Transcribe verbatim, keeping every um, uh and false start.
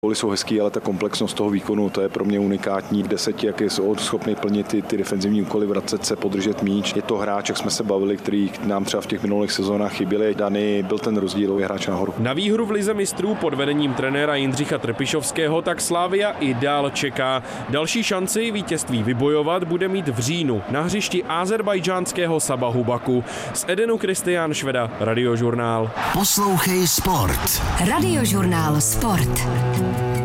Góly jsou hezký, ale ta komplexnost toho výkonu, to je pro mě unikátní. Deseti, jak je schopný plnit ty, ty defenzivní úkoly, vracet se, podržet míč. Je to hráč, jak jsme se bavili, který nám třeba v těch minulých sezónách chyběli. Dany byl ten rozdílový hráč nahoru. Na výhru v lize mistrů pod vedením trenéra Jindřicha Trpišovského tak Slavia i dál čeká. Další šanci vítězství vybojovat bude mít v říjnu na hřišti azerbajdžánského Sabahu Baku. Z Edenu Kristián Šveda, Radiožurnál. Poslouchej sport. Radiožurnál Sport.